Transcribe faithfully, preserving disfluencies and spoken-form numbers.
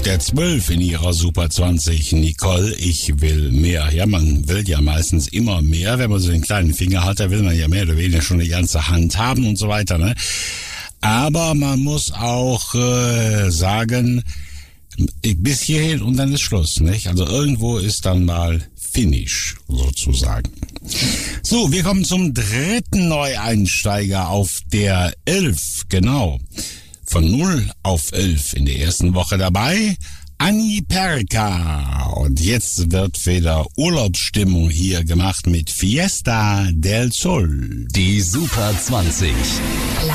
der zwölf in ihrer Super zwanzig, Nicole, ich will mehr. Ja, man will ja meistens immer mehr. Wenn man so einen kleinen Finger hat, da will man ja mehr oder weniger schon eine ganze Hand haben und so weiter, ne? Aber man muss auch äh, sagen, bis hierhin und dann ist Schluss, nicht? Also irgendwo ist dann mal Finish, sozusagen. So, wir kommen zum dritten Neueinsteiger auf der elf, genau. Von null auf elf in der ersten Woche dabei, Anni Perka. Und jetzt wird wieder Urlaubsstimmung hier gemacht mit Fiesta del Sol. Die Super zwanzig.